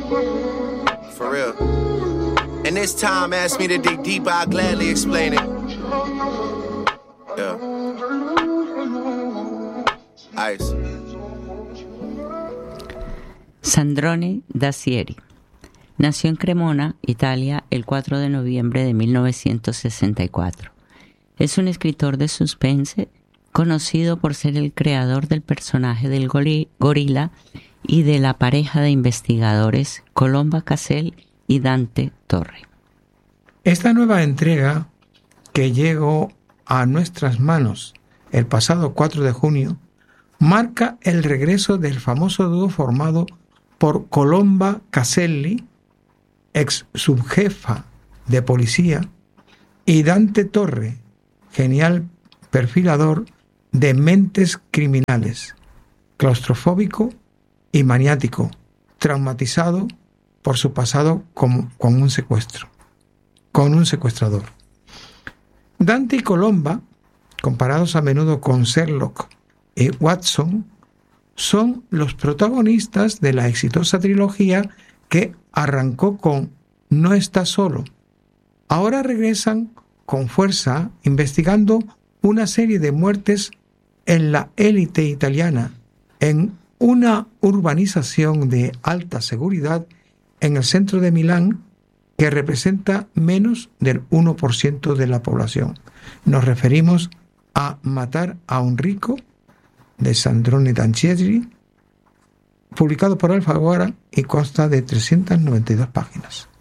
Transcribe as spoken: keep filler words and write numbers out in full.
For real. And this time, ask me to dig deeper, I'll gladly explain it. Yeah. Ice. Sandrone Dacieri nació en Cremona, Italia, el cuatro de noviembre de mil novecientos sesenta y cuatro. Es un escritor de suspense conocido por ser el creador del personaje del gorila y de la pareja de investigadores Colomba Cassel y Dante Torre. Esta nueva entrega, que llegó a nuestras manos el pasado cuatro de junio, marca el regreso del famoso dúo formado por Colomba Caselli, ex subjefa de policía, y Dante Torre, genial perfilador de mentes criminales, claustrofóbico y maniático, traumatizado por su pasado con, con un secuestro, con un secuestrador. Dante y Colomba, comparados a menudo con Sherlock y Watson, son los protagonistas de la exitosa trilogía que arrancó con No está solo. Ahora regresan con fuerza investigando una serie de muertes en la élite italiana, en una urbanización de alta seguridad en el centro de Milán que representa menos del uno por ciento de la población. Nos referimos a Matar a un rico, de Sandrone Dacieri, publicado por Alfaguara y consta de trescientas noventa y dos páginas.